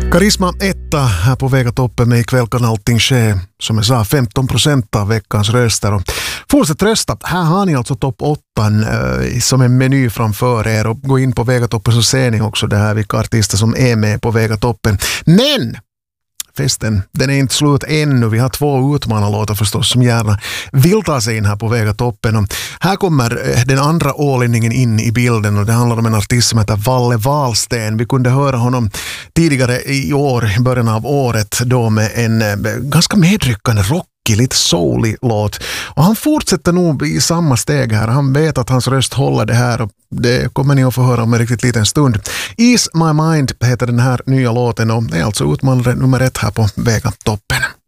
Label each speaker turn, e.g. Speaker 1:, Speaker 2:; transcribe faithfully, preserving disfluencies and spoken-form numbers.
Speaker 1: Karisma etta här på Vega toppen med ikväll kan allting ske. Som jag sa, femton procent av veckans röster. Och fortsätt rösta. Här har ni alltså topp åttan eh, som en meny framför er. Och gå in på Vega toppen så ser ni också det här vilka artister som är med på Vega toppen. Men festen, den är inte slut ännu. Vi har två utmanarlåtar förstås som gärna vill ta sig in här på Vega toppen. Och här kommer den andra ålänningen in i bilden och det handlar om en artist som heter Valle Wahlsten. Vi kunde höra honom tidigare i år, i början av året, då med en ganska medryckande rock, lite soulig låt. Och han fortsätter nog i samma steg här. Han vet att hans röst håller det här och det kommer ni att få höra om en riktigt liten stund. Ease My Mind heter den här nya låten och är alltså utmanare nummer ett här på Vega toppen.